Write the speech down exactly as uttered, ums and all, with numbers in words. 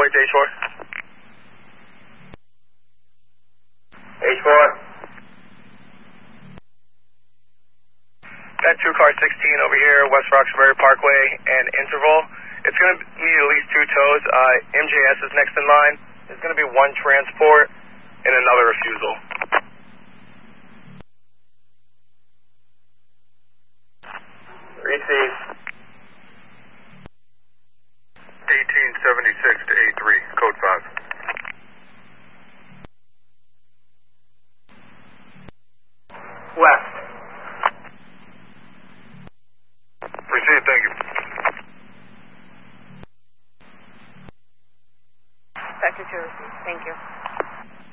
to H four. H four. Got two car sixteen over here, West Roxbury Parkway and Interval. It's going to need at least two tows. Uh, M J S is next in line. There's going to be one transport and another refusal. Receive.